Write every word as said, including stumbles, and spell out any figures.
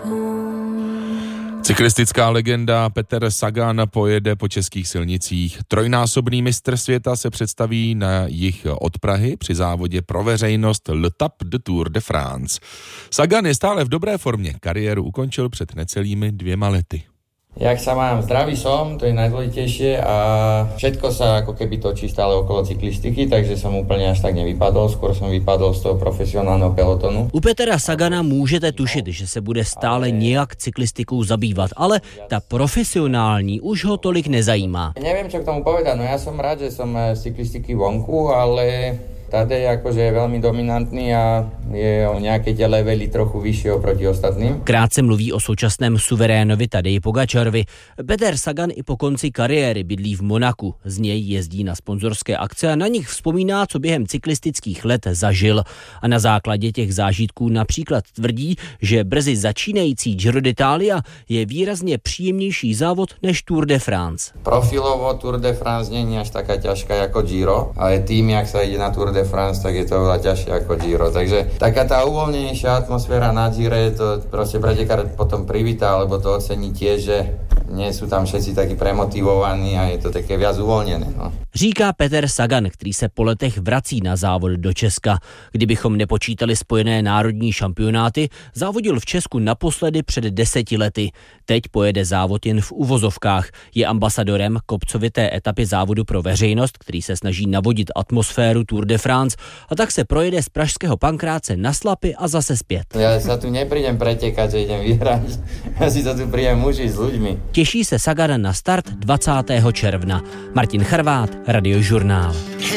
Cyklistická legenda Peter Sagan pojede po českých silnicích. Trojnásobný mistr světa se představí na jih od Prahy při závodě pro veřejnost L'Étape de Tour de France. Sagan je stále v dobré formě. Kariéru ukončil před necelými dvěma lety. Jak sa mám, zdravý som, to je najdôležitejšie a všetko sa ako keby točí stále okolo cyklistiky, takže som úplne až tak nevypadol, skôr som vypadol z toho profesionálneho pelotonu. U Petra Sagana můžete tušit, že se bude stále nějak cyklistikou zabývat, ale ta profesionální už ho tolik nezajímá. Neviem, čo k tomu povedať, no ja som rád, že som z cyklistiky vonku, ale Tadej akože je veľmi dominantný a je o nějaké tie levely trochu vyšší oproti ostatným. Krátce mluví o současném suverénovi Tadeji Pogačarovi. Peter Sagan i po konci kariéry bydlí v Monaku. Z něj jezdí na sponzorské akce a na nich vzpomíná, co během cyklistických let zažil. A na základě těch zážitků například tvrdí, že brzy začínající Giro d'Italia je výrazně příjemnější závod než Tour de France. Profilovo Tour de France nie je až taká ťažká jako Giro, ale tým, jak sa ide na Tour de France, tak je to veľa ťažšie ako Giro. Takže taká tá uvoľnenejšia atmosféra na Gire, to proste pretekár potom privítá, alebo to ocení tiež, že nie sú tam všetci takí premotivovaní a je to také viac uvolněné. No. Říká Peter Sagan, který se po letech vrací na závod do Česka. Kdybychom nepočítali spojené národní šampionáty, závodil v Česku naposledy před deseti lety. Teď pojede závod jen v uvozovkách. Je ambasadorem kopcovité etapy závodu pro veřejnost, který se snaží navodit atmosféru Tour de France, a tak se projede z pražského Pankráce na Slapy a zase zpět. Ja sa tu neprídem pretekať, že idem vyhrať. Ja si to tu prídem užiť s ľuďmi. Těší se Sagan na start dvacátého června. Martin Charvát, Radiožurnál.